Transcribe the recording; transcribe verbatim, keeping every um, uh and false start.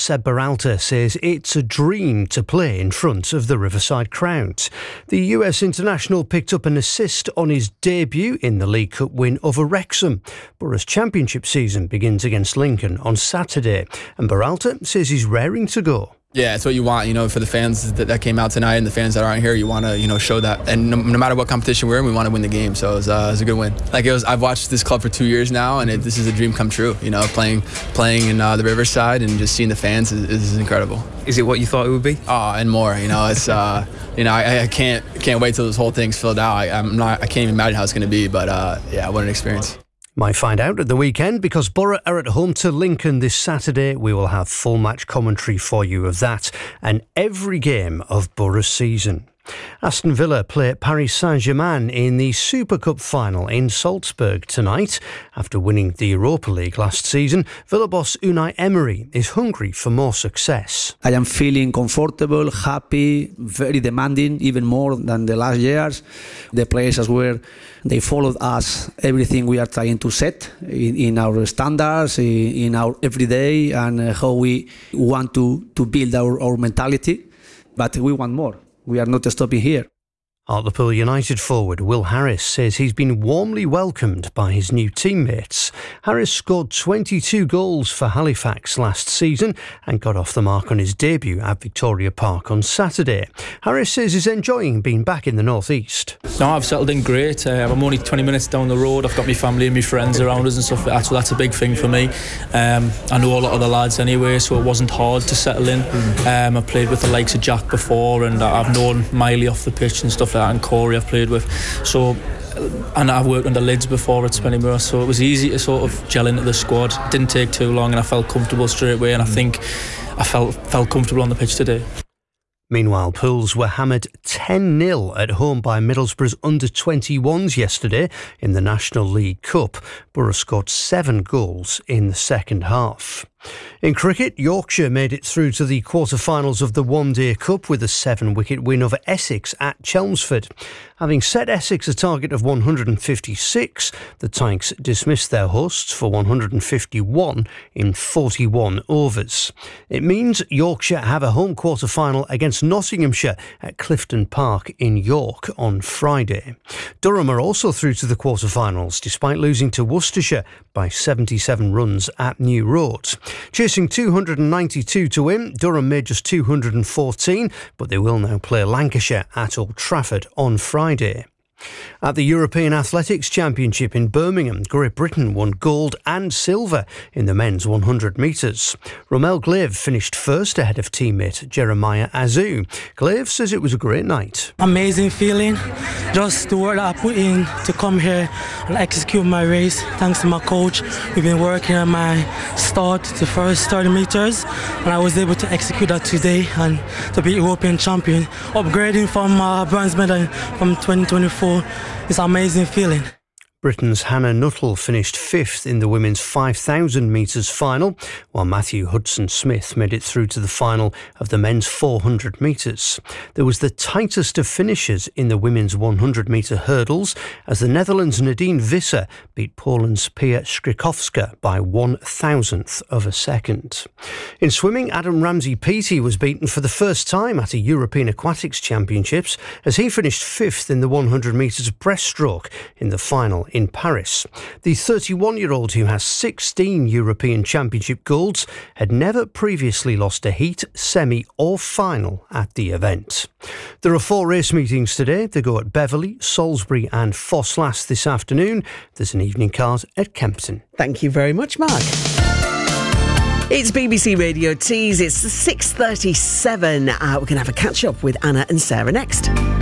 Seb Berhalter says it's a dream to play in front of the Riverside crowd. The U S international picked up an assist on his debut in the League Cup win over Wrexham. Borough's championship season begins against Lincoln on Saturday, and Berhalter says he's raring to go. Yeah, it's what you want, you know, for the fans that, that came out tonight and the fans that aren't here. You want to, you know, show that. And no, no matter what competition we're in, we want to win the game. So it was, uh, it was a good win. Like it was, I've watched this club for two years now, and it, this is a dream come true. You know, playing playing in uh, the Riverside and just seeing the fans is, is incredible. Is it what you thought it would be? Oh, and more. You know, it's uh, you know, I, I can't can't wait till this whole thing's filled out. I, I'm not, I can't even imagine how it's going to be. But uh, yeah, what an experience. Might find out at the weekend, because Borough are at home to Lincoln this Saturday. We will have full match commentary for you of that and every game of Borough's season. Aston Villa play Paris Saint-Germain in the Super Cup final in Salzburg tonight. After winning the Europa League last season, Villa boss Unai Emery is hungry for more success. I am feeling comfortable, happy, very demanding, even more than the last years. The players as well, they followed us, everything we are trying to set in, in our standards, in, in our everyday, and how we want to, to build our, our mentality. But we want more. We are not stopping here. Hartlepool United forward Will Harris says he's been warmly welcomed by his new teammates. Harris scored twenty-two goals for Halifax last season and got off the mark on his debut at Victoria Park on Saturday. Harris says he's enjoying being back in the North East. No, I've settled in great. Uh, I'm only twenty minutes down the road. I've got my family and my friends around us and stuff like that, so that's a big thing for me. Um, I know a lot of the lads anyway, so it wasn't hard to settle in. Um, I played with the likes of Jack before, and I've known Miley off the pitch and stuff like that, and Corey I've played with. So, and I've worked under Lids before at Spennymoor, so it was easy to sort of gel into the squad. It didn't take too long, and I felt comfortable straight away, and I think I felt felt comfortable on the pitch today. Meanwhile, Pools were hammered ten nil at home by Middlesbrough's under twenty-ones yesterday in the National League Cup. Borough scored seven goals in the second half. In cricket, Yorkshire made it through to the quarter-finals of the One Day Cup with a seven-wicket win over Essex at Chelmsford. Having set Essex a target of one hundred fifty-six, the Tykes dismissed their hosts for one hundred fifty-one in forty-one overs. It means Yorkshire have a home quarter-final against Nottinghamshire at Clifton Park in York on Friday. Durham are also through to the quarter-finals despite losing to Worcestershire by seventy-seven runs at New Road. Chasing two hundred ninety-two to win, Durham made just two hundred fourteen, but they will now play Lancashire at Old Trafford on Friday. At the European Athletics Championship in Birmingham, Great Britain won gold and silver in the men's one hundred metres. Romel Glaive finished first ahead of teammate Jeremiah Azu. Glaive says it was a great night. Amazing feeling, just the work that I put in to come here and execute my race. Thanks to my coach, we've been working on my start, the first thirty metres, and I was able to execute that today and to be European champion. Upgrading from uh, bronze medal from twenty twenty-four. It's an amazing feeling. Britain's Hannah Nuttall finished fifth in the women's five thousand metres final, while Matthew Hudson-Smith made it through to the final of the men's four hundred metres. There was the tightest of finishes in the women's one hundred metre hurdles as the Netherlands' Nadine Visser beat Poland's Pia Skrykowska by one thousandth of a second. In swimming, Adam Ramsey-Peaty was beaten for the first time at a European Aquatics Championships as he finished fifth in the one hundred metres breaststroke in the final in Paris. The thirty-one-year-old, who has sixteen European Championship golds, had never previously lost a heat, semi or final at the event. There are four race meetings today. They go at Beverley, Salisbury and Fosslas this afternoon. There's an evening card at Kempton. Thank you very much, Mark. It's B B C Radio Tees. It's six thirty-seven. Uh, we're going to have a catch-up with Anna and Sarah next.